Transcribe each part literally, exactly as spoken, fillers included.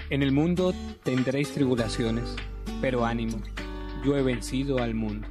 En el mundo tendréis tribulaciones, pero ánimo, yo he vencido al mundo.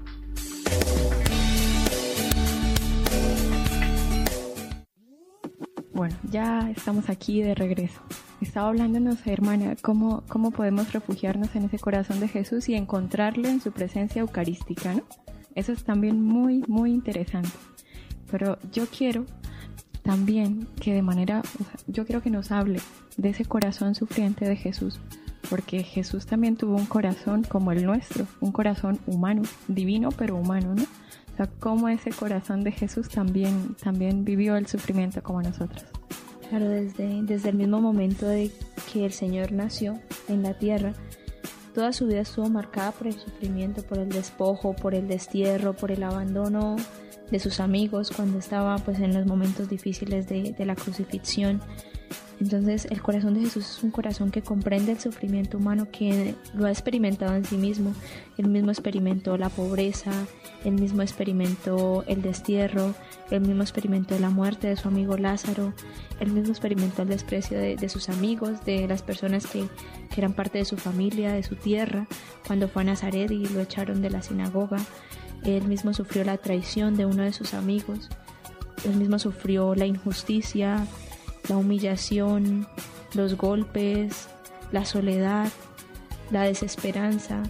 Bueno, ya estamos aquí de regreso. Estaba hablándonos, hermana, cómo, cómo podemos refugiarnos en ese corazón de Jesús y encontrarlo en su presencia eucarística, ¿no? Eso es también muy, muy interesante. Pero yo quiero también que de manera, o sea, yo quiero que nos hable de ese corazón sufriente de Jesús, porque Jesús también tuvo un corazón como el nuestro, un corazón humano, divino pero humano, ¿no? O sea, cómo ese corazón de Jesús también, también vivió el sufrimiento como nosotros. Claro, desde, desde el mismo momento de que el Señor nació en la tierra, toda su vida estuvo marcada por el sufrimiento, por el despojo, por el destierro, por el abandono de sus amigos cuando estaba pues en los momentos difíciles de, de la crucifixión. Entonces el corazón de Jesús es un corazón que comprende el sufrimiento humano, que lo ha experimentado en sí mismo. Él mismo experimentó la pobreza, él mismo experimentó el destierro, él mismo experimentó la muerte de su amigo Lázaro, él mismo experimentó el desprecio de, de sus amigos, de las personas que, que eran parte de su familia, de su tierra, cuando fue a Nazaret y lo echaron de la sinagoga. Él mismo sufrió la traición de uno de sus amigos, él mismo sufrió la injusticia, la humillación, los golpes, la soledad, la desesperanza,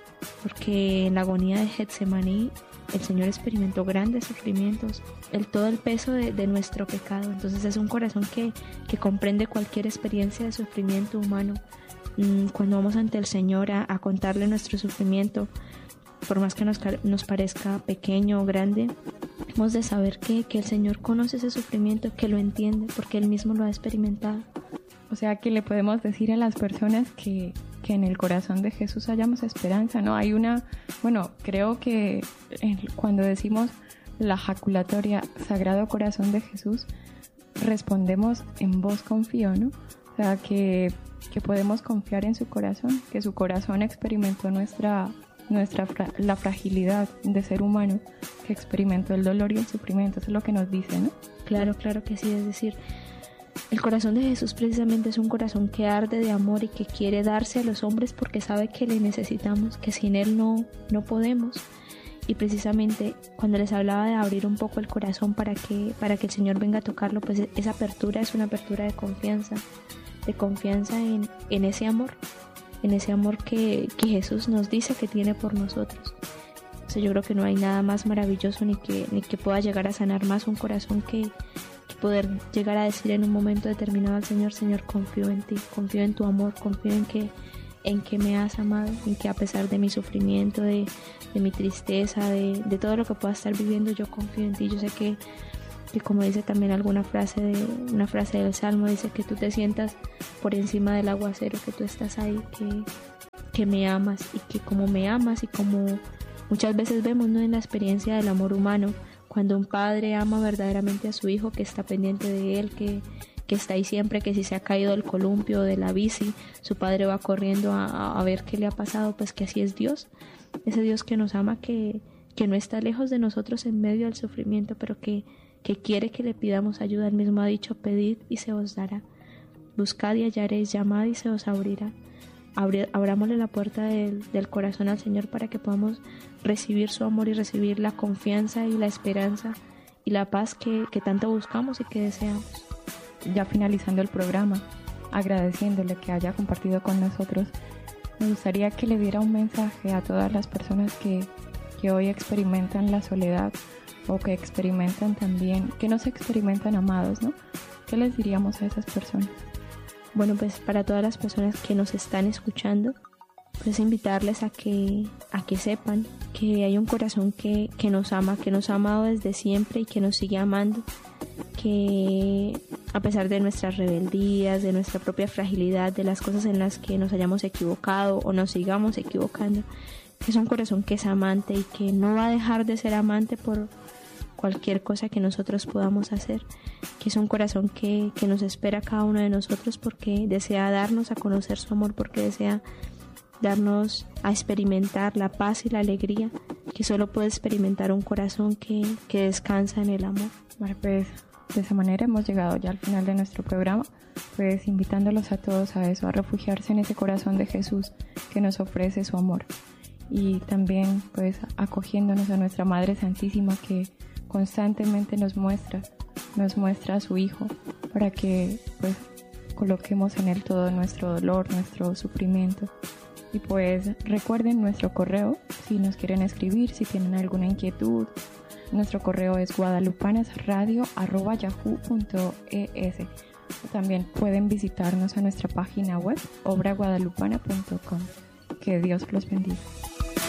porque en la agonía de Getsemaní el Señor experimentó grandes sufrimientos, el, todo el peso de, de nuestro pecado. Entonces es un corazón que, que comprende cualquier experiencia de sufrimiento humano. Cuando vamos ante el Señor a, a contarle nuestro sufrimiento, por más que nos, nos parezca pequeño o grande, hemos de saber que, que el Señor conoce ese sufrimiento, que lo entiende, porque Él mismo lo ha experimentado. O sea que le podemos decir a las personas que, que en el corazón de Jesús hallamos esperanza, ¿no? Hay una, bueno, creo que cuando decimos la jaculatoria Sagrado Corazón de Jesús, respondemos en vos confío, ¿no? O sea que, que podemos confiar en su corazón, que su corazón experimentó nuestra... nuestra la fragilidad de ser humano, que experimentó el dolor y el sufrimiento. Eso es lo que nos dice, ¿no? Claro, claro que sí. Es decir, el corazón de Jesús precisamente es un corazón que arde de amor y que quiere darse a los hombres porque sabe que le necesitamos, que sin Él no, no podemos. Y precisamente cuando les hablaba de abrir un poco el corazón para que, para que el Señor venga a tocarlo, pues esa apertura es una apertura de confianza, de confianza en, en ese amor. en ese amor que, que Jesús nos dice que tiene por nosotros. O sea, yo creo que no hay nada más maravilloso ni que, ni que pueda llegar a sanar más un corazón que, que poder llegar a decir en un momento determinado al Señor: Señor, confío en ti, confío en tu amor, confío en que, en que me has amado, en que a pesar de mi sufrimiento, de, de mi tristeza, de, de todo lo que pueda estar viviendo, yo confío en ti. Yo sé que que como dice también alguna frase de una frase del Salmo, dice que tú te sientas por encima del aguacero, que tú estás ahí, que, que me amas, y que como me amas, y como muchas veces vemos, ¿no?, en la experiencia del amor humano, cuando un padre ama verdaderamente a su hijo, que está pendiente de él, que, que está ahí siempre, que si se ha caído del columpio o de la bici, su padre va corriendo a, a ver qué le ha pasado. Pues que así es Dios, ese Dios que nos ama, que, que no está lejos de nosotros en medio del sufrimiento, pero que que quiere que le pidamos ayuda. Él mismo ha dicho: pedid y se os dará, buscad y hallaréis, llamad y se os abrirá. Abri- abrámosle la puerta del, del corazón al Señor para que podamos recibir su amor y recibir la confianza y la esperanza y la paz que, que tanto buscamos y que deseamos. Ya finalizando el programa, agradeciéndole que haya compartido con nosotros, me gustaría que le diera un mensaje a todas las personas que, que hoy experimentan la soledad, o que experimentan también, que no se experimentan amados, ¿no? ¿Qué les diríamos a esas personas? Bueno, pues para todas las personas que nos están escuchando, pues invitarles a que, a que sepan que hay un corazón que, que nos ama, que nos ha amado desde siempre y que nos sigue amando, que a pesar de nuestras rebeldías, de nuestra propia fragilidad, de las cosas en las que nos hayamos equivocado o nos sigamos equivocando, que es un corazón que es amante y que no va a dejar de ser amante por cualquier cosa que nosotros podamos hacer, que es un corazón que, que nos espera a cada uno de nosotros porque desea darnos a conocer su amor, porque desea darnos a experimentar la paz y la alegría que solo puede experimentar un corazón que, que descansa en el amor. Bueno, pues de esa manera hemos llegado ya al final de nuestro programa, pues invitándolos a todos a eso, a refugiarse en ese corazón de Jesús que nos ofrece su amor. Y también pues acogiéndonos a nuestra Madre Santísima que constantemente nos muestra, nos muestra a su Hijo para que pues coloquemos en Él todo nuestro dolor, nuestro sufrimiento. Y pues recuerden nuestro correo, si nos quieren escribir, si tienen alguna inquietud. Nuestro correo es guadalupanasradio arroba yahoo punto es. También pueden visitarnos a nuestra página web obra guadalupana punto com. Que Dios los bendiga.